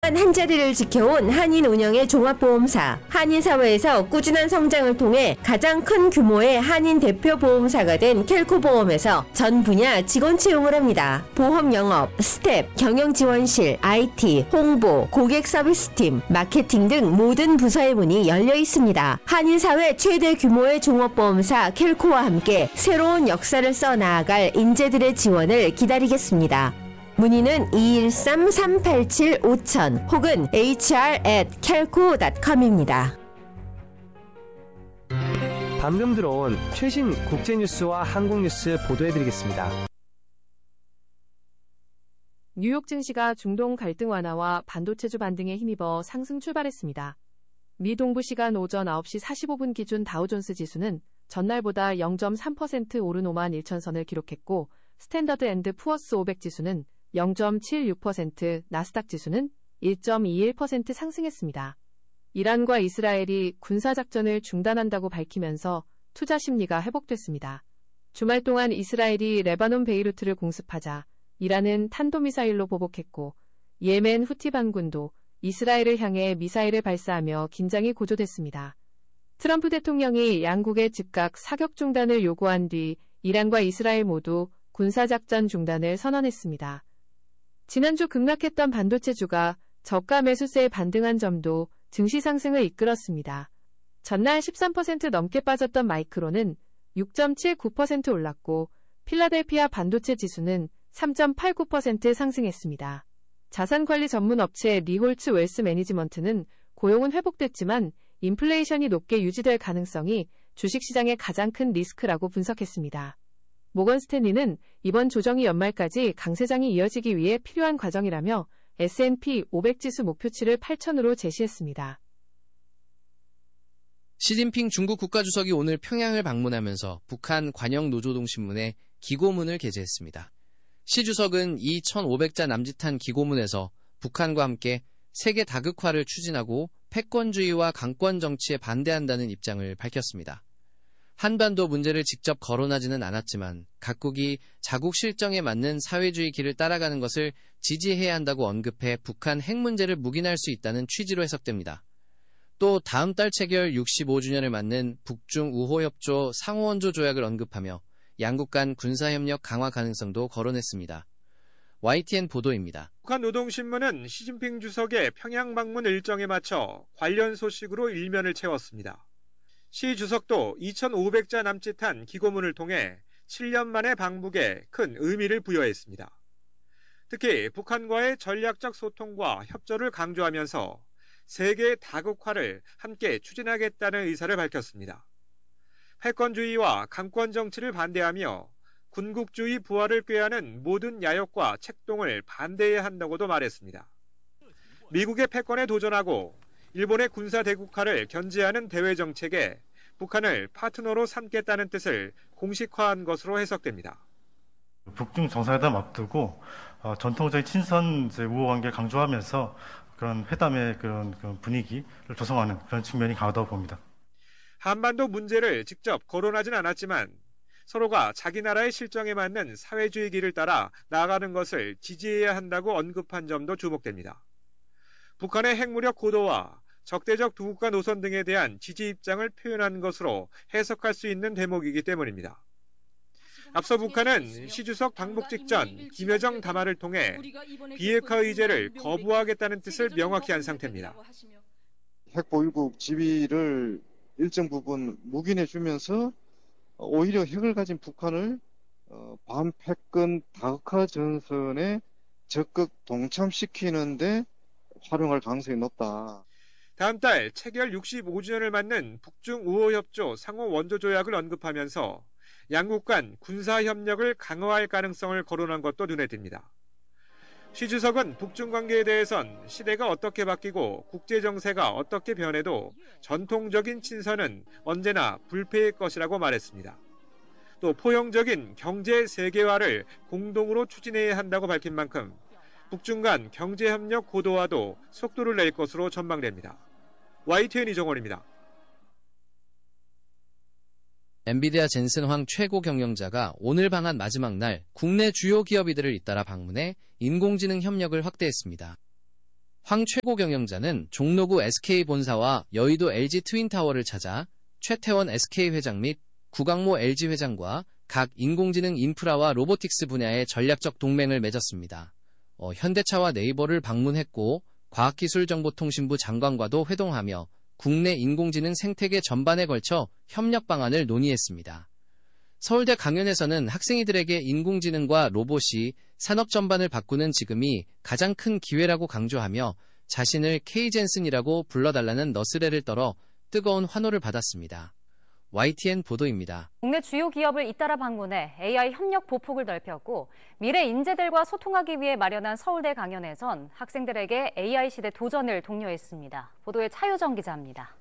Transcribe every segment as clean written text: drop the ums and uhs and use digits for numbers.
한 자리를 지켜온 한인 운영의 종합보험사 한인사회에서 꾸준한 성장을 통해 가장 큰 규모의 한인 대표 보험사가 된 켈코보험에서 전 분야 직원 채용을 합니다. 보험 영업, 스텝, 경영지원실, IT, 홍보, 고객 서비스팀, 마케팅 등 모든 부서의 문이 열려 있습니다. 한인사회 최대 규모의 종합보험사 켈코와 함께 새로운 역사를 써나아갈 인재들의 지원을 기다리겠습니다. 문의는 213-387-5000 혹은 hr@kelco.com입니다. 방금 들어온 최신 국제뉴스와 한국뉴스 보도해드리겠습니다. 뉴욕 증시가 중동 갈등 완화와 반도체주 반등에 힘입어 상승 출발했습니다. 미 동부 시간 오전 9시 45분 기준 다우존스 지수는 전날보다 0.3% 오른 5만 1천 선을 기록했고 스탠더드 앤드 푸어스 500 지수는 0.76%, 나스닥 지수는 1.21% 상승했습니다. 이란과 이스라엘이 군사작전을 중단한다고 밝히면서 투자 심리가 회복됐습니다. 주말 동안 이스라엘이 레바논 베이루트를 공습하자 이란은 탄도미사일로 보복했고 예멘 후티 반군도 이스라엘을 향해 미사일을 발사하며 긴장이 고조됐습니다. 트럼프 대통령이 양국의 즉각 사격 중단을 요구한 뒤 이란과 이스라엘 모두 군사작전 중단을 선언했습니다. 지난주 급락했던 반도체주가 저가 매수세에 반등한 점도 증시 상승을 이끌었습니다. 전날 13% 넘게 빠졌던 마이크론은 6.79% 올랐고 필라델피아 반도체 지수는 3.89% 상승했습니다. 자산관리 전문 업체 리홀츠 웰스 매니지먼트는 고용은 회복됐지만 인플레이션이 높게 유지될 가능성이 주식시장의 가장 큰 리스크라고 분석했습니다. 모건 스탠리는 이번 조정이 연말까지 강세장이 이어지기 위해 필요한 과정이라며 S&P 500 지수 목표치를 8,000으로 제시했습니다. 시진핑 중국 국가주석이 오늘 평양을 방문하면서 북한 관영노조동신문에 기고문을 게재했습니다. 시 주석은 이 1,500자 남짓한 기고문에서 북한과 함께 세계 다극화를 추진하고 패권주의와 강권 정치에 반대한다는 입장을 밝혔습니다. 한반도 문제를 직접 거론하지는 않았지만 각국이 자국 실정에 맞는 사회주의 길을 따라가는 것을 지지해야 한다고 언급해 북한 핵 문제를 묵인할 수 있다는 취지로 해석됩니다. 또 다음 달 체결 65주년을 맞는 북중 우호협조 상호원조 조약을 언급하며 양국 간 군사협력 강화 가능성도 거론했습니다. YTN 보도입니다. 북한 노동신문은 시진핑 주석의 평양 방문 일정에 맞춰 관련 소식으로 일면을 채웠습니다. 시 주석도 2,500자 남짓한 기고문을 통해 7년 만의 방북에 큰 의미를 부여했습니다. 특히 북한과의 전략적 소통과 협조를 강조하면서 세계 다극화를 함께 추진하겠다는 의사를 밝혔습니다. 패권주의와 강권 정치를 반대하며 군국주의 부활을 꾀하는 모든 야욕과 책동을 반대해야 한다고도 말했습니다. 미국의 패권에 도전하고 일본의 군사 대국화를 견제하는 대외 정책에 북한을 파트너로 삼겠다는 뜻을 공식화한 것으로 해석됩니다. 북중 정상회담 앞두고 전통적인 친선 우호 관계를 강조하면서 그런 회담의 그런 분위기를 조성하는 그런 측면이 강하다고 봅니다. 한반도 문제를 직접 거론하진 않았지만 서로가 자기 나라의 실정에 맞는 사회주의 길을 따라 나아가는 것을 지지해야 한다고 언급한 점도 주목됩니다. 북한의 핵무력 고도와 적대적 두 국가 노선 등에 대한 지지 입장을 표현한 것으로 해석할 수 있는 대목이기 때문입니다. 앞서 북한은 시 주석 방북 직전 김여정 담화를 통해 비핵화 의제를 거부하겠다는 뜻을 명확히 한 상태입니다. 핵보유국 지위를 일정 부분 묵인해주면서 오히려 핵을 가진 북한을 반패권 다극화 전선에 적극 동참시키는데 활용할 가능성이 높다. 다음 달 체결 65주년을 맞는 북중 우호협조 상호 원조조약을 언급하면서 양국 간 군사협력을 강화할 가능성을 거론한 것도 눈에 띕니다. 시 주석은 북중 관계에 대해선 시대가 어떻게 바뀌고 국제정세가 어떻게 변해도 전통적인 친선은 언제나 불패일 것이라고 말했습니다. 또 포용적인 경제 세계화를 공동으로 추진해야 한다고 밝힌 만큼 북중 간 경제협력 고도화도 속도를 낼 것으로 전망됩니다. YTN 이정원입니다. 엔비디아 젠슨 황 최고 경영자가 오늘 방한 마지막 날 국내 주요 기업이들을 잇따라 방문해 인공지능 협력을 확대했습니다. 황 최고 경영자는 종로구 SK 본사와 여의도 LG 트윈타워를 찾아 최태원 SK 회장 및 구강모 LG 회장과 각 인공지능 인프라와 로보틱스 분야의 전략적 동맹을 맺었습니다. 현대차와 네이버를 방문했고 과학기술정보통신부 장관과도 회동하며 국내 인공지능 생태계 전반에 걸쳐 협력 방안을 논의했습니다. 서울대 강연에서는 학생이들에게 인공지능과 로봇이 산업 전반을 바꾸는 지금이 가장 큰 기회라고 강조하며 자신을 K젠슨이라고 불러달라는 너스레를 떨어 뜨거운 환호를 받았습니다. YTN 보도입니다. 국내 주요 기업을 잇따라 방문해 AI 협력 보폭을 넓혔고 미래 인재들과 소통하기 위해 마련한 서울대 강연에선 학생들에게 AI 시대 도전을 독려했습니다. 보도에 차유정 기자입니다.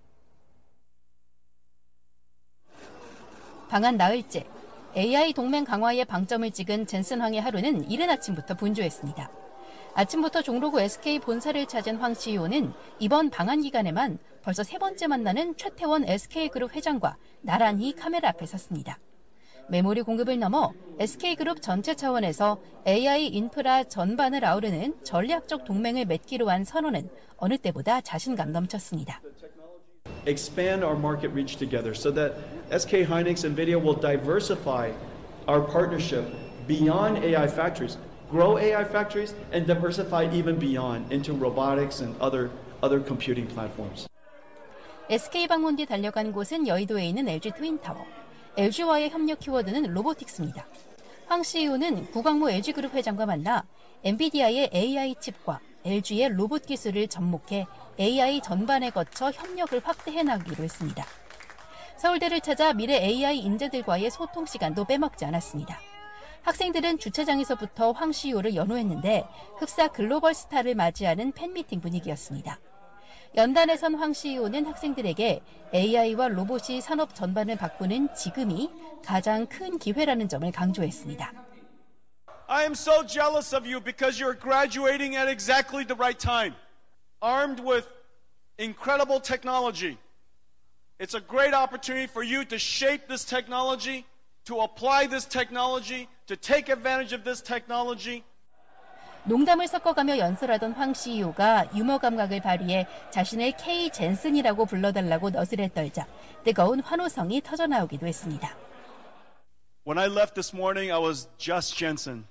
방한 나흘째, AI 동맹 강화에 방점을 찍은 젠슨 황의 하루는 이른 아침부터 분주했습니다. 아침부터 종로구 SK 본사를 찾은 황 CEO는 이번 방한 기간에만 벌써 세 번째 만나는 최태원 SK그룹 회장과 나란히 카메라 앞에 섰습니다. 메모리 공급을 넘어 SK그룹 전체 차원에서 AI 인프라 전반을 아우르는 전략적 동맹을 맺기로 한 선언은 어느 때보다 자신감 넘쳤습니다. Expand our market reach together so that SK hynix NVIDIA will diversify our partnership beyond AI factories, grow AI factories, and diversify even beyond into robotics and other computing platforms. SK 방문 뒤 달려간 곳은 여의도에 있는 LG 트윈타워. LG와의 협력 키워드는 로보틱스입니다. 황 CEO는 구강모 LG그룹 회장과 만나 엔비디아의 AI 칩과 LG의 로봇 기술을 접목해 AI 전반에 거쳐 협력을 확대해 나가기로 했습니다. 서울대를 찾아 미래 AI 인재들과의 소통 시간도 빼먹지 않았습니다. 학생들은 주차장에서부터 황 CEO를 연호했는데 흡사 글로벌 스타를 맞이하는 팬미팅 분위기였습니다. 연단에선 황 CEO는 학생들에게 AI와 로봇이 산업 전반을 바꾸는 지금이 가장 큰 기회라는 점을 강조했습니다. I am so jealous of you because you're graduating at exactly the right time, armed with incredible technology. It's a great opportunity for you to shape this technology, to apply this technology, to take advantage of this technology. 농담을 섞어가며 연설하던 황 CEO가 유머 감각을 발휘해 자신을 K 젠슨이라고 불러달라고 너스레 떨자 뜨거운 환호성이 터져나오기도 했습니다. When I left this morning, I was just Jensen.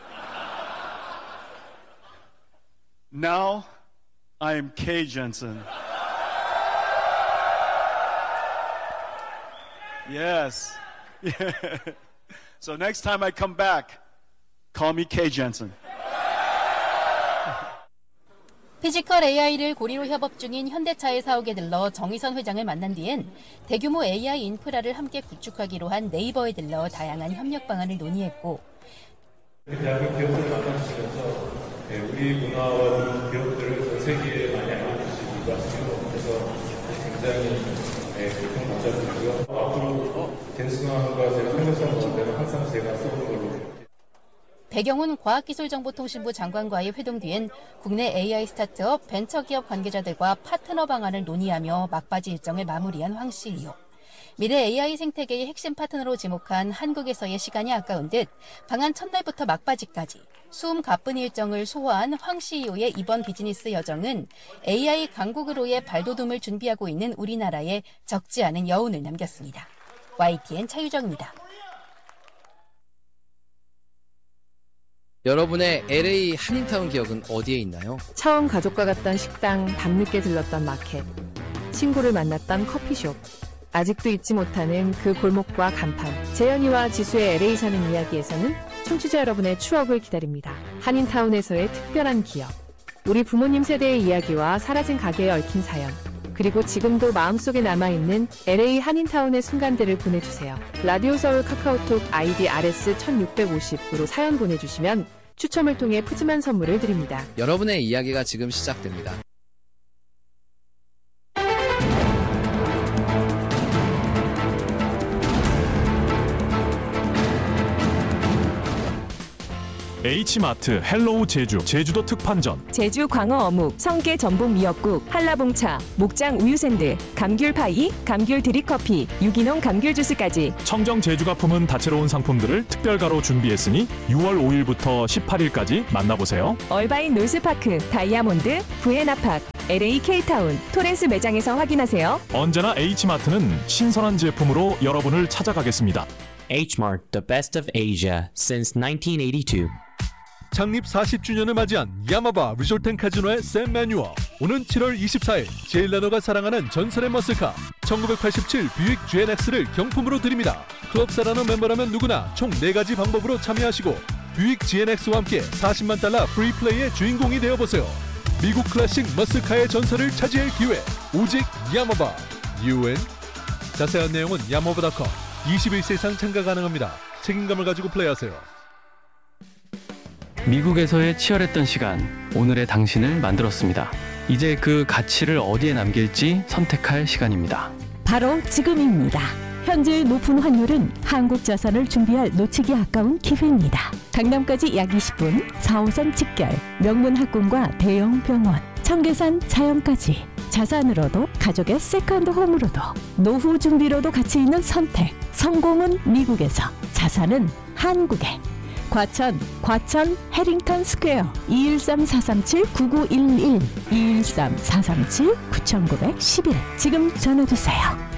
Now, I am K Jensen. Yes. So next time I come back, call me K Jensen. 피지컬 AI를 고리로 협업 중인 현대차의 사옥에 들러 정의선 회장을 만난 뒤엔 대규모 AI 인프라를 함께 구축하기로 한 네이버에 들러 다양한 협력 방안을 논의했고 대한민국 기업들을 만나주시면서 우리 문화와 기업들을 전 세계에 많이 알려주시기도 하시고 그래서 굉장히 고통 감사드리고요. 앞으로 젠슨과 제가 협력성 모델은 항상 제가 써온 걸로. 배경훈 과학기술정보통신부 장관과의 회동 뒤엔 국내 AI 스타트업 벤처기업 관계자들과 파트너 방안을 논의하며 막바지 일정을 마무리한 황 CEO. 미래 AI 생태계의 핵심 파트너로 지목한 한국에서의 시간이 아까운 듯 방한 첫날부터 막바지까지 수음 가쁜 일정을 소화한 황 CEO의 이번 비즈니스 여정은 AI 강국으로의 발돋움을 준비하고 있는 우리나라에 적지 않은 여운을 남겼습니다. YTN 차유정입니다. 여러분의 LA 한인타운 기억은 어디에 있나요? 처음 가족과 갔던 식당, 밤늦게 들렀던 마켓, 친구를 만났던 커피숍. 아직도 잊지 못하는 그 골목과 간판. 재현이와 지수의 LA 사는 이야기에서는 청취자 여러분의 추억을 기다립니다. 한인타운에서의 특별한 기억. 우리 부모님 세대의 이야기와 사라진 가게에 얽힌 사연. 그리고 지금도 마음속에 남아있는 LA 한인타운의 순간들을 보내주세요. 라디오 서울 카카오톡 아이디 RS1650으로 사연 보내주시면 추첨을 통해 푸짐한 선물을 드립니다. 여러분의 이야기가 지금 시작됩니다. H마트 헬로우 제주 제주도 특판전, 제주 광어 어묵, 성게 전복 미역국, 한라봉차, 목장 우유 샌드, 감귤 파이, 감귤 드립커피, 유기농 감귤 주스까지 청정 제주가 품은 다채로운 상품들을 특별가로 준비했으니 6월 5일부터 18일까지 만나보세요. 얼바인 놀스파크, 다이아몬드, 부에나팍, LA K타운, 토렌스 매장에서 확인하세요. 언제나 H마트는 신선한 제품으로 여러분을 찾아가겠습니다. H-Mart, the best of Asia since 1982. 창립 40주년을 맞이한 야마바 리조트앤카지노의 샘 매뉴어. 오는 7월 24일 제일라노가 사랑하는 전설의 머슬카 1987 뷰익 GNX를 경품으로 드립니다. 클럽 사라노 멤버라면 누구나 총 4가지 방법으로 참여하시고 뷰익 GNX와 함께 40만 달러 프리플레이의 주인공이 되어보세요. 미국 클래식 머슬카의 전설을 차지할 기회, 오직 야마바. UN. 자세한 내용은 야마바.com. 21세 이상 참가 가능합니다. 책임감을 가지고 플레이하세요. 미국에서의 치열했던 시간, 오늘의 당신을 만들었습니다. 이제 그 가치를 어디에 남길지 선택할 시간입니다. 바로 지금입니다. 현재 높은 환율은 한국 자산을 준비할 놓치기 아까운 기회입니다. 강남까지 약 20분, 4호선 직결, 명문 학군과 대형 병원, 청계산 자연까지. 자산으로도 가족의 세컨드 홈으로도 노후 준비로도 가치 있는 선택. 성공은 미국에서, 자산은 한국에. 과천 해링턴 스퀘어 213-437-9911 213-437-9911 지금 전화주세요.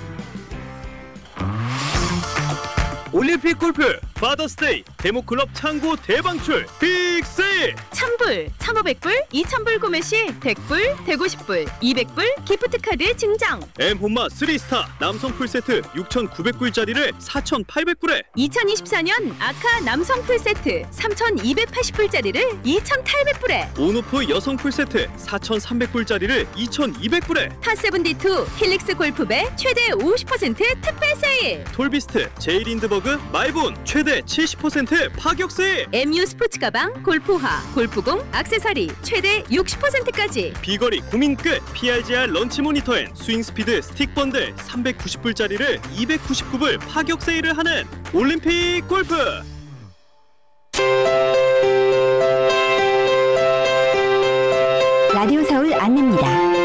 올림픽 골프 파더스데이 데모클럽 창고 대방출 빅세일 1000불, 1500불, 2000불 구매 시 100불, 150불, 200불 기프트카드 증정. M혼마 3스타 남성 풀세트 6,900불짜리를 4,800불에 2024년 아카 남성 풀세트 3,280불짜리를 2,800불에 온오프 여성 풀세트 4,300불짜리를 2,200불에 타72 힐릭스 골프배 최대 50% 특별 세일. 톨비스트 제이린드버그 마이본 최대 70% 파격 세일. MU 스포츠 가방, 골프화, 골프공, 액세서리 최대 60%까지. 비거리 고민 끝 PRGR 런치 모니터 앤 스윙 스피드 스틱 번들 399불짜리를 299불 파격 세일을 하는 올림픽 골프. 라디오 서울 안내입니다.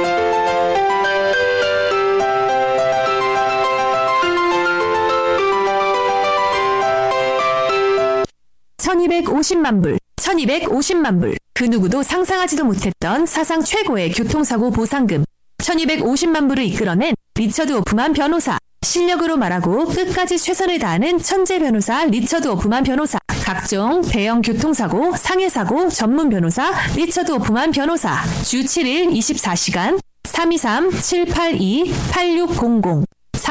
1250만 불, 1250만 불. 그 누구도 상상하지도 못했던 사상 최고의 교통사고 보상금. 1250만 불을 이끌어낸 리처드 오프만 변호사. 실력으로 말하고 끝까지 최선을 다하는 천재 변호사 리처드 오프만 변호사. 각종 대형 교통사고, 상해사고 전문 변호사 리처드 오프만 변호사. 주 7일 24시간 323-782-8600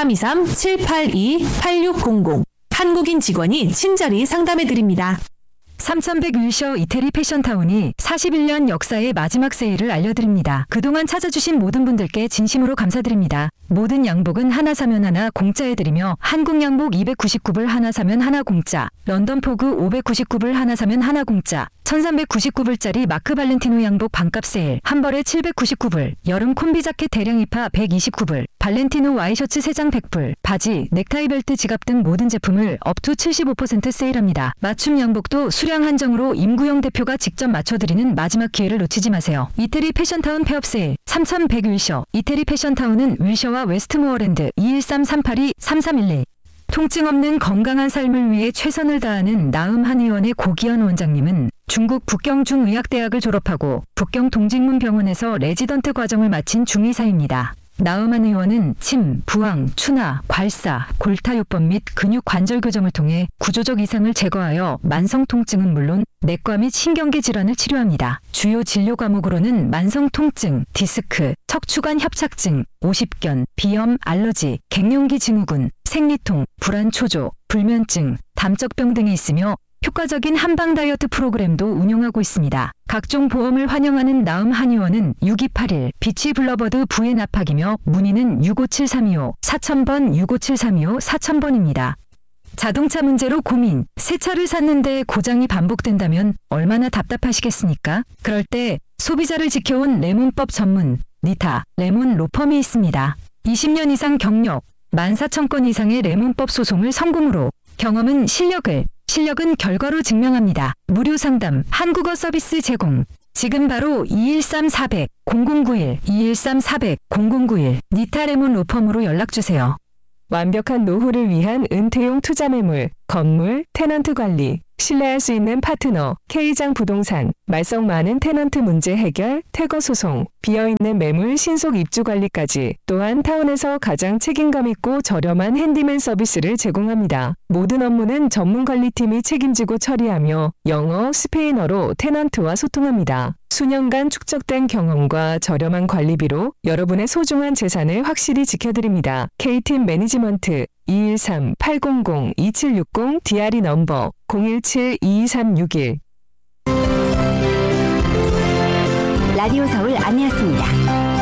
323-782-8600 한국인 직원이 친절히 상담해드립니다. 3101쇼 이태리 패션타운이 41년 역사의 마지막 세일을 알려드립니다. 그동안 찾아주신 모든 분들께 진심으로 감사드립니다. 모든 양복은 하나 사면 하나 공짜해드리며 한국 양복 299불 하나 사면 하나 공짜, 런던 포그 599불 하나 사면 하나 공짜, 1399불짜리 마크 발렌티노 양복 반값 세일 한 벌에 799불, 여름 콤비 자켓 대량 입하 129불, 발렌티노 와이셔츠 3장 100불, 바지, 넥타이 벨트, 지갑 등 모든 제품을 업투 75% 세일합니다. 맞춤 양복도 수량 한정으로 임구영 대표가 직접 맞춰드리는 마지막 기회를 놓치지 마세요. 이태리 패션타운 폐업 세일 3101쇼 이태리 패션타운은 윌셔와 웨스트모어랜드 213-382-3311 통증 없는 건강한 삶을 위해 최선을 다하는 나음 한의원의 고기현 원장님은 중국 북경중의학대학을 졸업하고 북경 동직문병원에서 레지던트 과정을 마친 중의사입니다. 나음 한의원은 침, 부항, 추나, 괄사, 골타요법 및 근육 관절 교정을 통해 구조적 이상을 제거하여 만성 통증은 물론 내과 및 신경계 질환을 치료합니다. 주요 진료 과목으로는 만성 통증, 디스크, 척추관 협착증, 오십견, 비염, 알러지, 갱년기 증후군, 생리통, 불안 초조, 불면증, 담적병 등이 있으며 효과적인 한방 다이어트 프로그램도 운영하고 있습니다. 각종 보험을 환영하는 나음 한의원은 6281 비치 블러버드 부에나팍이며 문의는 657-325 4000번 657-325 4000번입니다. 자동차 문제로 고민, 새 차를 샀는데 고장이 반복된다면 얼마나 답답하시겠습니까? 그럴 때 소비자를 지켜온 레몬법 전문 니타 레몬 로펌이 있습니다. 20년 이상 경력, 14,000건 이상의 레몬법 소송을 성공으로 경험은 실력을, 실력은 결과로 증명합니다. 무료 상담, 한국어 서비스 제공. 지금 바로 213-400-0091, 213-400-0091 니타레몬 로펌으로 연락주세요. 완벽한 노후를 위한 은퇴용 투자 매물, 건물, 테넌트 관리, 신뢰할 수 있는 파트너, K장 부동산, 말썽 많은 테넌트 문제 해결, 퇴거 소송, 비어있는 매물 신속 입주 관리까지, 또한 타운에서 가장 책임감 있고 저렴한 핸디맨 서비스를 제공합니다. 모든 업무는 전문 관리팀이 책임지고 처리하며 영어, 스페인어로 테넌트와 소통합니다. 수년간 축적된 경험과 저렴한 관리비로 여러분의 소중한 재산을 확실히 지켜드립니다. K팀 매니지먼트 213-800-2760 DRE 넘버 017-22361. 라디오 서울 안내였습니다.